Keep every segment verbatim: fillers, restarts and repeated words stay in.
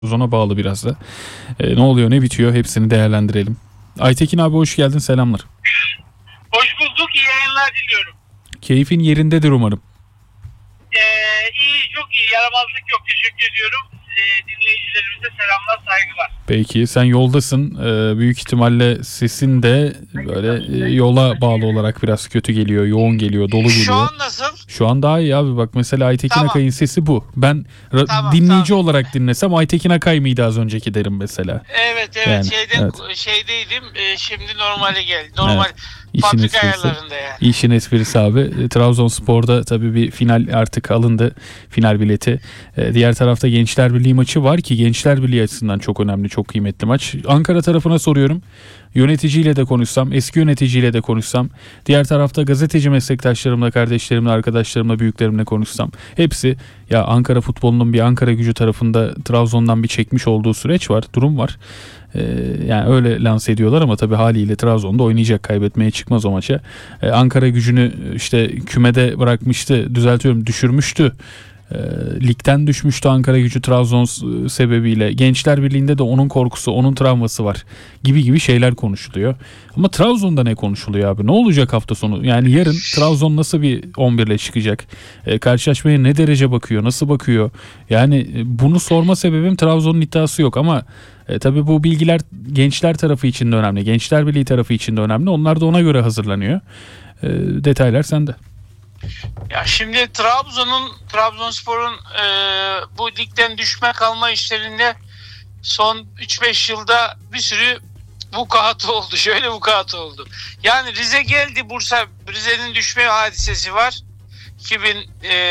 Ona bağlı biraz da. E, ne oluyor ne bitiyor hepsini değerlendirelim. Aytekin abi hoş geldin, selamlar. Hoş bulduk, iyi yayınlar diliyorum. Keyfin yerindedir umarım. Ee, iyi, çok iyi, yaramazlık yok, teşekkür ediyorum. Ee, dinleyicilerimize selamlar, saygılar. Peki sen yoldasın. Ee, büyük ihtimalle sesin de böyle e, yola bağlı olarak biraz kötü geliyor, yoğun geliyor, dolu geliyor. Şu an nasıl? Şu an daha iyi abi, bak mesela Aytekin Tamam. Akay'ın sesi bu. Ben ra- Tamam, dinleyici tamam. olarak dinlesem Aytekin Akay mıydı az önceki derim mesela. Evet evet, Yani, şeyden evet. şeydeydim, ee, şimdi normale geldi. Normal Evet. İşin fabrika esprisi. ayarlarında yani. İşin esprisi abi. E, Trabzonspor'da tabii bir final artık alındı. Final bileti. E, diğer tarafta Gençler Birliği maçı var ki Gençler Birliği açısından çok önemli, çok kıymetli maç. Ankara tarafına soruyorum. Yöneticiyle de konuşsam, eski yöneticiyle de konuşsam, diğer tarafta gazeteci meslektaşlarımla, kardeşlerimle, arkadaşlarımla, büyüklerimle konuşsam, hepsi ya Ankara futbolunun bir Ankara Gücü tarafında Trabzon'dan bir çekmiş olduğu süreç var, durum var. Ee, yani öyle lanse ediyorlar ama tabii haliyle Trabzon'da oynayacak, kaybetmeye çıkmaz o maça. Ee, Ankara Gücü'nü işte kümede bırakmıştı, düzeltiyorum, düşürmüştü. E, ligden düşmüştü Ankara Gücü Trabzon sebebiyle. Gençler Birliği'nde de onun korkusu, onun travması var gibi gibi şeyler konuşuluyor. Ama Trabzon'da ne konuşuluyor abi? Ne olacak hafta sonu? Yani yarın Trabzon nasıl bir on birle çıkacak? E, karşılaşmaya ne derece bakıyor? Nasıl bakıyor? Yani e, bunu sorma sebebim Trabzon'un iddiası yok ama e, tabii bu bilgiler gençler tarafı için de önemli. Gençler Birliği tarafı için de önemli. Onlar da ona göre hazırlanıyor. E, detaylar sende. Ya şimdi Trabzon'un, Trabzonspor'un e, bu ligden düşme kalma işlerinde son üç beş yılda bir sürü vukuatı oldu. Şöyle vukuatı oldu. Yani Rize geldi, Bursa, Rize'nin düşme hadisesi var. iki bin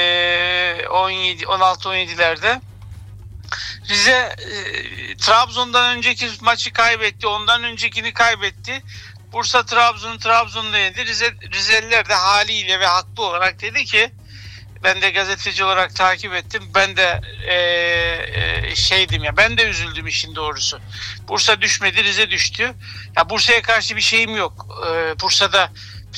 on yedi on altı on yedilerde. Rize e, Trabzon'dan önceki maçı kaybetti. Ondan öncekini kaybetti. Bursa Trabzon'u Trabzon'da yendi. Rize, Rizeliler de haliyle ve haklı olarak dedi ki, ben de gazeteci olarak takip ettim. Ben de e, e, şeydim ya, ben de üzüldüm işin doğrusu. Bursa düşmedi, Rize düştü. Ya Bursa'ya karşı bir şeyim yok. E, Bursa'da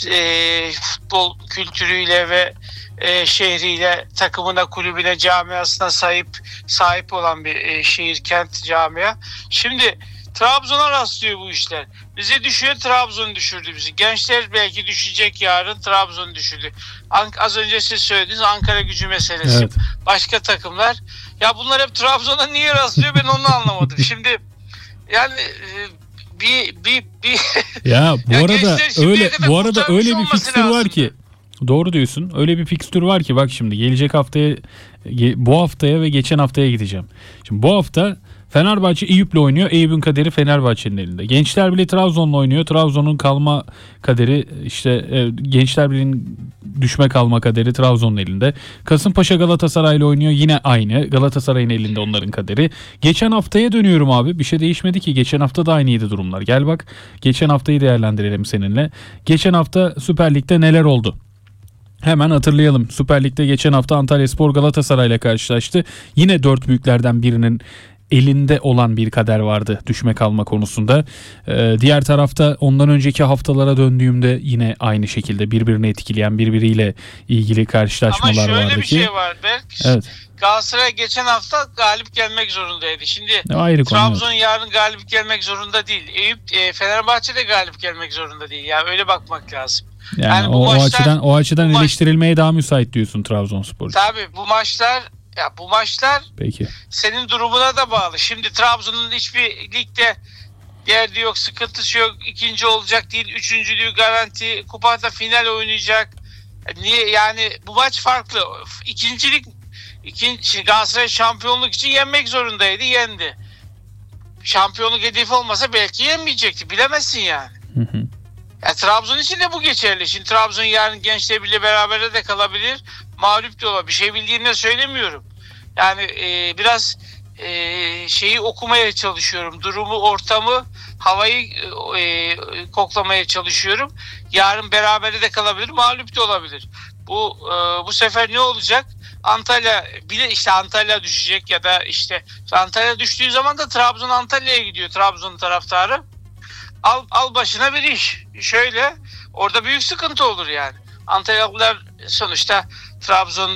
e, futbol kültürüyle ve e, şehriyle, takımına, kulübüne, camiasına sahip sahip olan bir e, şehir, kent, camia. Şimdi Trabzon'a rastlıyor bu işler. Rize düşüyor, Trabzon düşürdü bizi. Gençler belki düşecek yarın, Trabzon düşürdü. An- az önce siz söylediniz, Ankara Gücü meselesi. Evet. Başka takımlar. Ya bunlar hep Trabzon'a niye rastlıyor, ben onu anlamadım. Şimdi yani bir bir bir ya bu ya arada öyle bu arada öyle bir fikstür lazımdı. var ki. Doğru diyorsun. Öyle bir fikstür var ki bak şimdi gelecek haftaya, bu haftaya ve geçen haftaya gideceğim. Şimdi bu hafta Fenerbahçe Eyüp'le oynuyor. Eyüp'ün kaderi Fenerbahçe'nin elinde. Gençler Birliği Trabzon'la oynuyor. Trabzon'un kalma kaderi, işte e, Gençler Birliği'nin düşme kalma kaderi Trabzon'un elinde. Kasımpaşa Galatasaray'la oynuyor. Yine aynı. Galatasaray'ın elinde onların kaderi. Geçen haftaya dönüyorum abi. Bir şey değişmedi ki. Geçen hafta da aynıydı durumlar. Gel bak. Geçen haftayı değerlendirelim seninle. Geçen hafta Süper Lig'de neler oldu? Hemen hatırlayalım. Süper Lig'de geçen hafta Antalyaspor Galatasaray'la karşılaştı. Yine dört büyüklerden birinin elinde olan bir kader vardı düşme kalma konusunda. Ee, diğer tarafta ondan önceki haftalara döndüğümde yine aynı şekilde birbirini etkileyen, birbiriyle ilgili karşılaşmalar vardı ki. Ama şöyle bir şey var Berk. Evet. Galatasaray geçen hafta galip gelmek zorundaydı. Şimdi ayrı Trabzon konu. yarın galip gelmek zorunda değil. Eyüp, e, Fenerbahçe de galip gelmek zorunda değil. Yani öyle bakmak lazım. Yani, yani o, bu maçlar, o açıdan o açıdan bu eleştirilmeye daha müsait diyorsun Trabzonspor. Tabii bu maçlar ya bu maçlar Peki. Senin durumuna da bağlı. Şimdi Trabzon'un hiçbir ligde derdi yok, sıkıntısı yok. İkinci olacak değil, üçüncülüğü garanti. Kupada final oynayacak. Niye yani bu maç farklı. İkincilik ikinci Galatasaray şampiyonluk için yenmek zorundaydı, yendi. Şampiyonluk hedefi olmasa belki yenmeyecekti. Bilemezsin yani. Hı hı. Yani Trabzon için de bu geçerli. Şimdi Trabzon yarın Gençler Birliği beraber de kalabilir. Mağlup da olabilir. Bir şey bildiğimde söylemiyorum. Yani e, biraz e, şeyi okumaya çalışıyorum. Durumu, ortamı, havayı e, koklamaya çalışıyorum. Yarın beraber de kalabilir, mağlup da olabilir. Bu e, bu sefer ne olacak? Antalya bile işte Antalya düşecek ya da işte Antalya düştüğü zaman da Trabzon Antalya'ya gidiyor, Trabzon taraftarı. Al, al başına bir iş. Şöyle orada büyük sıkıntı olur yani. Antalyalılar sonuçta Trabzon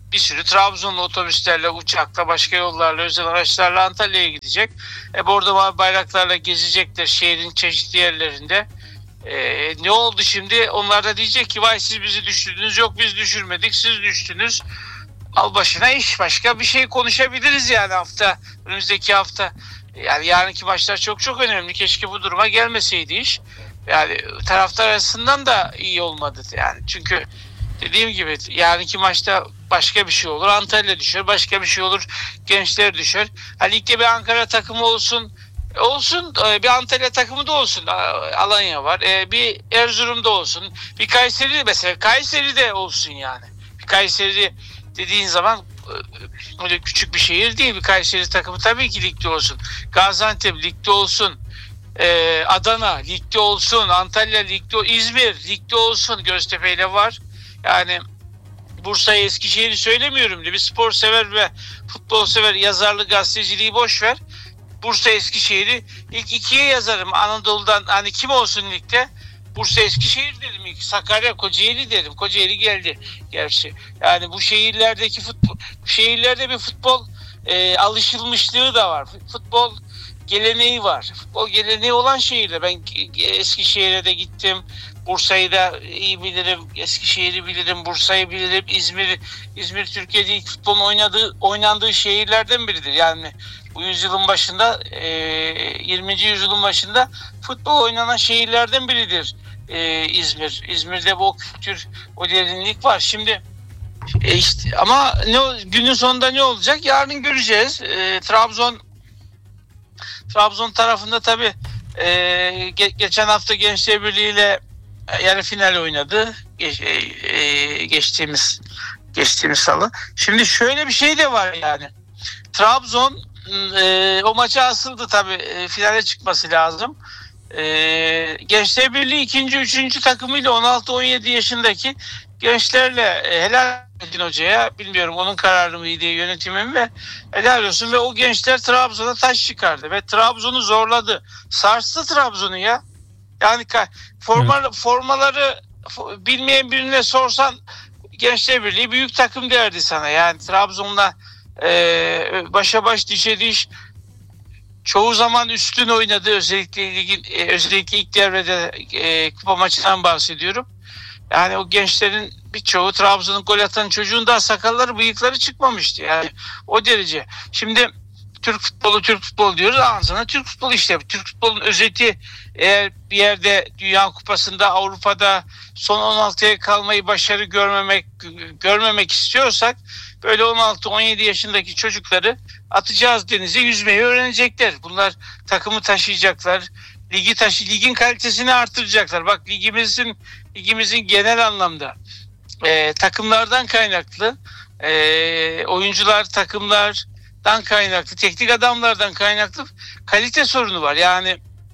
bir sürü Trabzonlu otobüslerle, uçakla, başka yollarla, özel araçlarla Antalya'ya gidecek. E, Bordo mavi bayraklarla gezecekler şehrin çeşitli yerlerinde. E, ne oldu şimdi? Onlar da diyecek ki vay siz bizi düşürdünüz. Yok biz düşürmedik, siz düştünüz. Al başına iş. Başka bir şey konuşabiliriz yani hafta. Önümüzdeki hafta. Yani yarınki maçlar çok çok önemli. Keşke bu duruma gelmeseydi iş. Yani taraftar arasından da iyi olmadı yani. Çünkü dediğim gibi yarınki maçta başka bir şey olur. Antalya düşer, başka bir şey olur. Gençler düşer. Ha, ligde bir Ankara takımı olsun. Olsun, bir Antalya takımı da olsun. Alanya var. Bir Erzurum'da olsun. Bir Kayseri mesela. Kayseri'de olsun yani. Bir Kayseri dediğin zaman öyle küçük bir şehir değil. Bir Kayseri takımı tabii ki ligde olsun. Gaziantep ligde olsun. Ee, Adana ligde olsun. Antalya ligde olsun. İzmir ligde olsun. Göztepe ile var. Yani Bursa'yı, Eskişehir'i söylemiyorum diye. Bir spor sever ve futbol sever, yazarlık, gazeteciliği boş ver. Bursa, Eskişehir'i ilk ikiye yazarım. Anadolu'dan hani kim olsun ligde? Bursa, Eskişehir derim ilk. Sakarya, Kocaeli derim. Kocaeli geldi gerçi. Yani bu şehirlerdeki futbol, şehirlerde bir futbol e, alışılmışlığı da var. Futbol geleneği var. Futbol geleneği olan şehirde. Ben Eskişehir'e de gittim. Bursa'yı da iyi bilirim. Eskişehir'i bilirim. Bursa'yı bilirim. İzmir, İzmir Türkiye'de ilk futbolun oynadığı, oynandığı şehirlerden biridir. Yani bu yüzyılın başında, yirminci yüzyılın başında futbol oynanan şehirlerden biridir İzmir. İzmir'de bu kültür, o derinlik var. Şimdi e işte, ama ne günün sonunda ne olacak? Yarın göreceğiz. E, Trabzon Trabzon tarafında tabii e, ge- geçen hafta Gençler Birliği ile yarı final oynadı. Geç, e, geçtiğimiz geçtiğimiz salı. Şimdi şöyle bir şey de var yani. Trabzon e, o maça asıldı tabii. E, finale çıkması lazım. E, Gençler Birliği ikinci, üçüncü takımıyla on altı on yedi yaşındaki gençlerle e, helal edin hocaya. Bilmiyorum onun kararı mıydı yönetimin ve helal olsun ve o gençler Trabzon'a taş çıkardı ve Trabzon'u zorladı. Sarstı Trabzon'u ya. Yani forma, evet. formaları bilmeyen birine sorsan Gençler Birliği büyük takım derdi sana. Yani Trabzon'la e, başa baş dişe diş çoğu zaman üstün oynadı. Özellikle ligin, e, özellikle ilk devrede e, kupa maçından bahsediyorum. Yani o gençlerin birçoğu Trabzon'un gol atan çocuğun daha sakalları bıyıkları çıkmamıştı. Yani o derece. Şimdi Türk futbolu Türk futbolu diyoruz. Ağzına Türk futbolu işte. Türk futbolun özeti eğer bir yerde Dünya Kupası'nda Avrupa'da son on altıya kalmayı başarı görmemek görmemek istiyorsak böyle on altı on yedi yaşındaki çocukları atacağız denize yüzmeyi öğrenecekler. Bunlar takımı taşıyacaklar. Ligi taşı ligin kalitesini artıracaklar. Bak ligimizin ligimizin genel anlamda e, takımlardan kaynaklı e, oyuncular takımlardan kaynaklı teknik adamlardan kaynaklı kalite sorunu var. Yani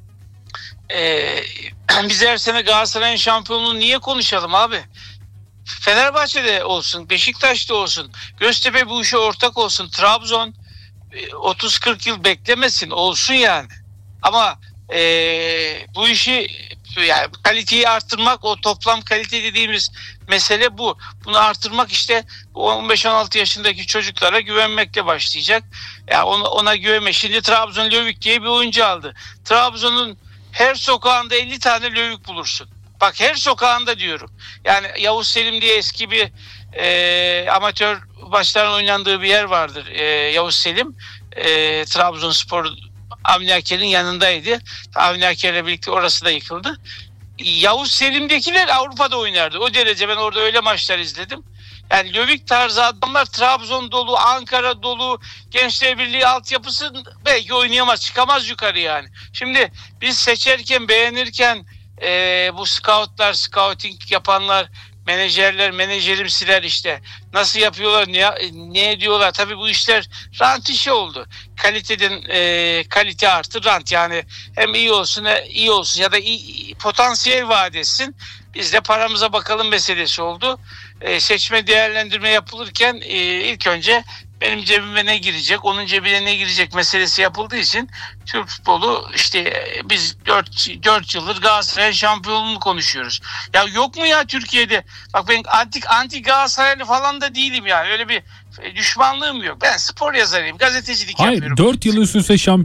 e, biz her sene Galatasaray'ın şampiyonluğunu niye konuşalım abi? Fenerbahçe'de olsun, Beşiktaş'ta olsun, Göztepe bu işe ortak olsun, Trabzon otuz kırk yıl beklemesin, olsun yani. Ama e, bu işi yani kaliteyi arttırmak, o toplam kalite dediğimiz mesele bu. Bunu arttırmak işte on beş on altı yaşındaki çocuklara güvenmekle başlayacak. Yani ona, ona güvenme. Şimdi Trabzon Lövük diye bir oyuncu aldı. Trabzon'un her sokağında elli tane Lövük bulursun. Bak her sokağında diyorum. Yani Yavuz Selim diye eski bir e, amatör maçların oynandığı bir yer vardır. E, Yavuz Selim e, Trabzonspor Avni Aker'in yanındaydı. Avni Aker'le birlikte orası da yıkıldı. Yavuz Selim'dekiler Avrupa'da oynardı. O derece ben orada öyle maçlar izledim. Yani Lövik tarzı adamlar Trabzon dolu, Ankara dolu, Gençler Birliği altyapısı belki oynayamaz, çıkamaz yukarı yani. Şimdi biz seçerken, beğenirken e, bu scoutlar, scouting yapanlar, menajerler, menajerimsiler işte nasıl yapıyorlar, ne, ne ediyorlar. Tabii bu işler rant işi oldu. Kaliteden e, kalite artı rant yani hem iyi olsun iyi olsun ya da iyi, potansiyel vaat etsin. Biz de paramıza bakalım meselesi oldu. E, seçme değerlendirme yapılırken e, ilk önce benim cebime ne girecek, onun cebine ne girecek meselesi yapıldığı için Türk futbolu işte biz dört yıldır Galatasaray şampiyonluğunu konuşuyoruz. Ya yok mu ya Türkiye'de? Bak ben anti, anti Galatasaraylı falan da değilim yani. Öyle bir düşmanlığım yok. Ben spor yazarıyım, gazetecilik Hayır, yapıyorum. dört yıl üst üste şampiyon